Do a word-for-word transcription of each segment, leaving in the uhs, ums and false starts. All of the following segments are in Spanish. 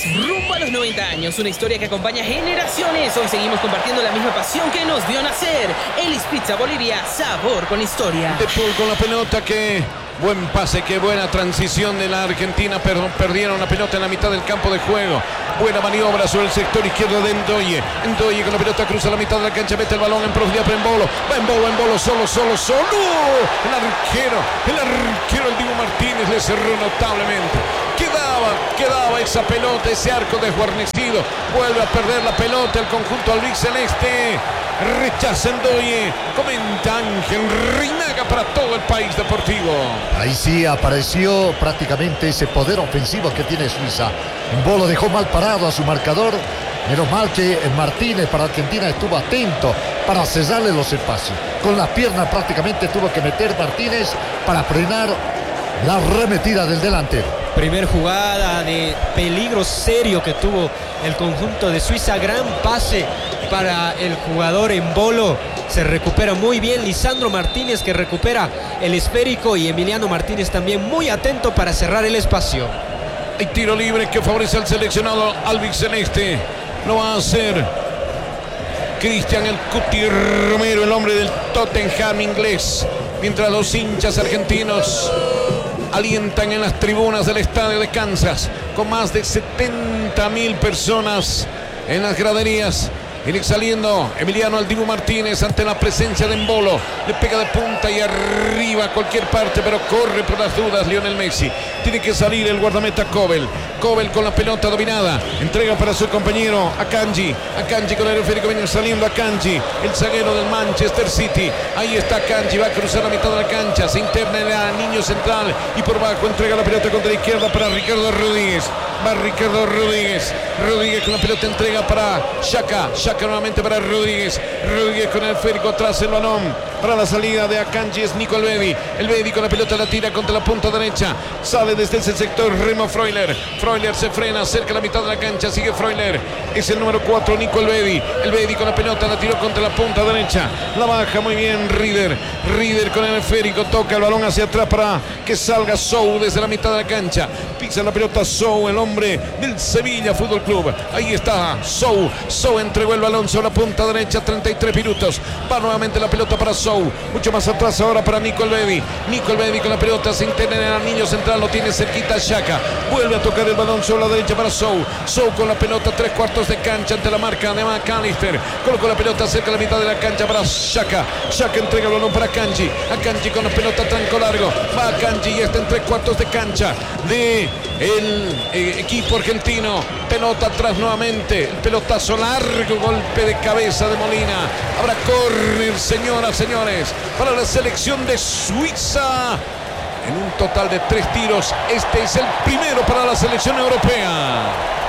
rumbo a los noventa años, una historia que acompaña generaciones. Hoy seguimos compartiendo la misma pasión que nos vio nacer. Elis Pizza Bolivia, sabor con historia. De Paul con la pelota, que buen pase, qué buena transición de la Argentina, pero perdieron la pelota en la mitad del campo de juego. Buena maniobra sobre el sector izquierdo de Ndoye. Ndoye con la pelota cruza la mitad de la cancha, mete el balón en profundidad para Embolo. Va Embolo, Embolo, solo, solo, solo. El arquero, el arquero, el Dibu Martínez le cerró notablemente. Quedaba, quedaba esa pelota, ese arco desguarnecido. Vuelve a perder la pelota el conjunto albiceleste. Rechaza Ndoye. Comenta Ángel Reinaga para todo el país deportivo. Ahí sí apareció prácticamente ese poder ofensivo que tiene Suiza. Embolo dejó mal parado a su marcador. Menos mal que Martínez para Argentina estuvo atento para cesarle los espacios. Con las piernas prácticamente tuvo que meter Martínez para frenar la arremetida del delantero. Primer jugada de peligro serio que tuvo el conjunto de Suiza. Gran pase para el jugador Embolo. Se recupera muy bien Lisandro Martínez, que recupera el esférico, y Emiliano Martínez también muy atento para cerrar el espacio. Hay tiro libre que favorece al seleccionado albiceleste. Lo va a hacer Cristian El Cuti Romero, el hombre del Tottenham inglés. Mientras los hinchas argentinos alientan en las tribunas del estadio de Kansas, con más de setenta mil personas en las graderías. Viene saliendo Emiliano al Dibu Martínez ante la presencia de Embolo. Le pega de punta y arriba a cualquier parte, pero corre por las dudas Lionel Messi. Tiene que salir el guardameta Kobel. Kobel con la pelota dominada. Entrega para su compañero Akanji. Akanji con el esférico, viene saliendo Akanji, el zaguero del Manchester City. Ahí está Akanji, va a cruzar la mitad de la cancha. Se interna en el niño central y por bajo entrega la pelota contra la izquierda para Ricardo Rodríguez. Va Ricardo Rodríguez. Rodríguez con la pelota, entrega para Xhaka. Xhaka nuevamente para Rodríguez. Rodríguez con el esférico atrás el balón. Para la salida de Akanji es Nico Elvedi. Elvedi con la pelota la tira contra la punta derecha. Sale desde ese sector Remo Freuler. Freuler se frena cerca de la mitad de la cancha. Sigue Freuler. Es el número cuatro, Nico Elvedi. Elvedi con la pelota la tiró contra la punta derecha. La baja muy bien Rieder. Rieder con el esférico. Toca el balón hacia atrás para que salga Sou desde la mitad de la cancha. Pisa la pelota Sou, el hombre del Sevilla Fútbol Club. Ahí está Sou. Sou entregó el balón sobre la punta derecha. treinta y tres minutos. Va nuevamente la pelota para Sou. Mucho más atrás ahora para Nico Elvedi. Nico Elvedi con la pelota se interna en el niño central. Lo tiene cerquita Xhaka. Vuelve a tocar el balón sobre la derecha para Sou. Sou con la pelota tres cuartos de cancha ante la marca de McAllister. Colocó la pelota cerca de la mitad de la cancha para Xhaka. Xhaka entrega el balón para Akanji. Akanji con la pelota tranco largo. Va Akanji y está en tres cuartos de cancha de el eh, equipo argentino. Pelota atrás nuevamente. El pelotazo largo. Golpe de cabeza de Molina. Habrá córner, señoras, señores, para la selección de Suiza. En un total de tres tiros, este es el primero para la selección europea.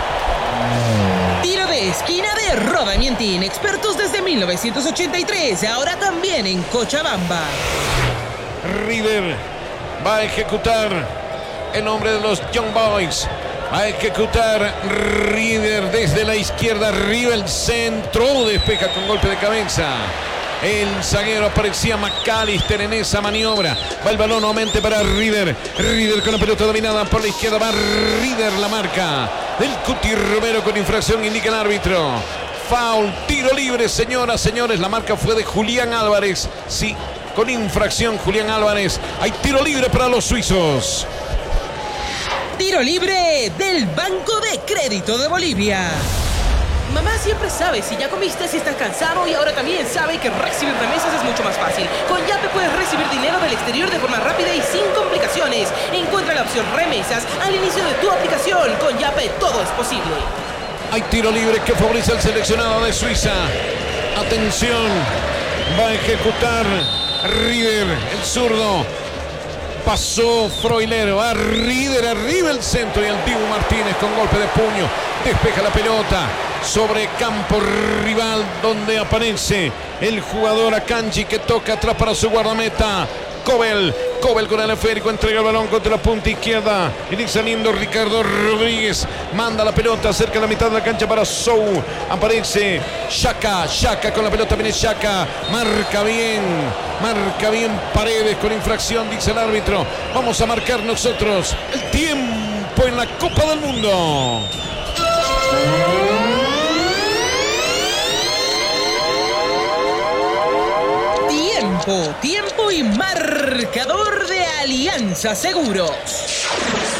Tiro de esquina de Roda Mientin, expertos desde mil novecientos ochenta y tres, ahora también en Cochabamba. Rieder va a ejecutar el nombre de los Young Boys. Va a ejecutar Rieder desde la izquierda, arriba el centro, despeja con golpe de cabeza. El zaguero aparecía McAllister en esa maniobra. Va el balón nuevamente para Rieder. Rieder con la pelota dominada por la izquierda. Va Rieder, la marca del Cuti Romero con infracción, indica el árbitro. Foul, tiro libre, señoras, señores. La marca fue de Julián Álvarez. Sí, con infracción Julián Álvarez. Hay tiro libre para los suizos. Tiro libre del Banco de Crédito de Bolivia. Mamá siempre sabe si ya comiste, si estás cansado, y ahora también sabe que recibir remesas es mucho más fácil. Con Yape puedes recibir dinero del exterior de forma rápida y sin complicaciones. Encuentra la opción remesas al inicio de tu aplicación. Con Yape todo es posible. Hay tiro libre que favorece al seleccionado de Suiza. Atención, va a ejecutar Rieder, el zurdo. Pasó Freuler, a Rieder, arriba el centro, y el Dibu Martínez con golpe de puño despeja la pelota sobre campo rival, donde aparece el jugador Akanji, que toca atrás para su guardameta Kobel. Kobel con el esférico, entrega el balón contra la punta izquierda. Y saliendo Ricardo Rodríguez. Manda la pelota cerca de la mitad de la cancha para Sou. Aparece Xhaka. Xhaka con la pelota, viene Xhaka. Marca bien. Marca bien Paredes con infracción, dice el árbitro. Vamos a marcar nosotros el tiempo en la Copa del Mundo. Tiempo, tiempo y marcador de Alianza Seguros.